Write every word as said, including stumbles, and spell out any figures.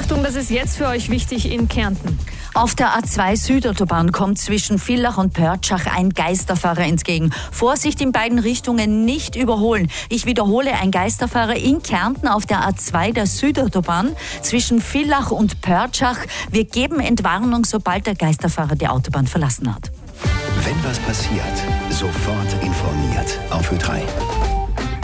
Achtung, das ist jetzt für euch wichtig in Kärnten. Auf der A zwei Südautobahn kommt zwischen Villach und Pörtschach ein Geisterfahrer entgegen. Vorsicht in beiden Richtungen, nicht überholen. Ich wiederhole, ein Geisterfahrer in Kärnten auf der A zwei der Südautobahn zwischen Villach und Pörtschach. Wir geben Entwarnung, sobald der Geisterfahrer die Autobahn verlassen hat. Wenn was passiert, sofort informiert auf Ö drei.